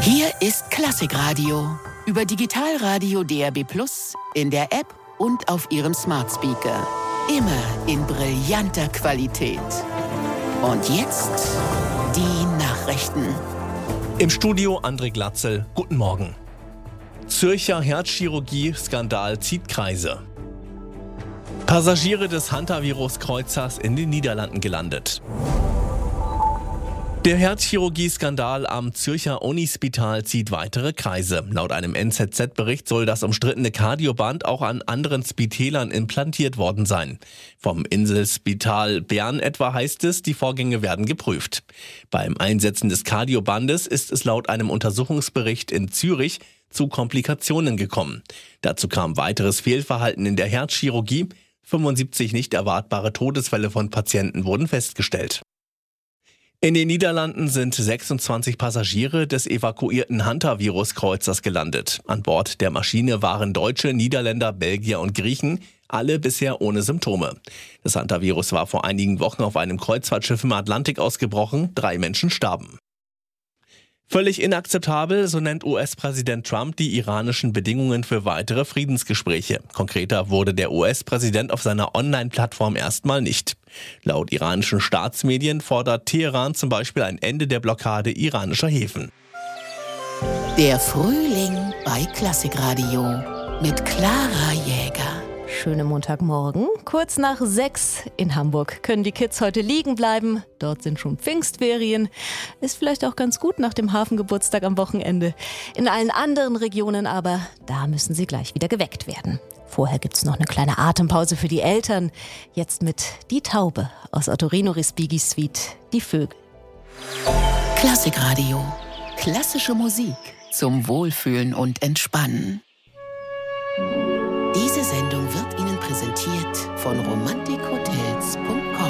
Hier ist Klassikradio über Digitalradio DAB+, in der App und auf Ihrem Smart Speaker. Immer in brillanter Qualität. Und jetzt die Nachrichten. Im Studio André Glatzel. Guten Morgen. Zürcher Herzchirurgie-Skandal zieht Kreise. Passagiere des Hantavirus-Kreuzers in den Niederlanden gelandet. Der Herzchirurgie-Skandal am Zürcher Unispital zieht weitere Kreise. Laut einem NZZ-Bericht soll das umstrittene Kardioband auch an anderen Spitälern implantiert worden sein. Vom Inselspital Bern etwa heißt es, die Vorgänge werden geprüft. Beim Einsetzen des Kardiobandes ist es laut einem Untersuchungsbericht in Zürich zu Komplikationen gekommen. Dazu kam weiteres Fehlverhalten in der Herzchirurgie. 75 nicht erwartbare Todesfälle von Patienten wurden festgestellt. In den Niederlanden sind 26 Passagiere des evakuierten Hantavirus-Kreuzers gelandet. An Bord der Maschine waren Deutsche, Niederländer, Belgier und Griechen, alle bisher ohne Symptome. Das Hantavirus war vor einigen Wochen auf einem Kreuzfahrtschiff im Atlantik ausgebrochen, 3 Menschen starben. Völlig inakzeptabel, so nennt US-Präsident Trump die iranischen Bedingungen für weitere Friedensgespräche. Konkreter wurde der US-Präsident auf seiner Online-Plattform erstmal nicht. Laut iranischen Staatsmedien fordert Teheran zum Beispiel ein Ende der Blockade iranischer Häfen. Der Frühling bei Klassikradio mit Clara Jäger. Schönen Montagmorgen. Kurz nach 6 in Hamburg können die Kids heute liegen bleiben. Dort sind schon Pfingstferien. Ist vielleicht auch ganz gut nach dem Hafengeburtstag am Wochenende. In allen anderen Regionen aber, da müssen sie gleich wieder geweckt werden. Vorher gibt's noch eine kleine Atempause für die Eltern. Jetzt mit Die Taube aus Ottorino Respighi's Suite, Die Vögel. Klassikradio. Klassische Musik zum Wohlfühlen und Entspannen. Diese Sendung wird Ihnen präsentiert von Romantik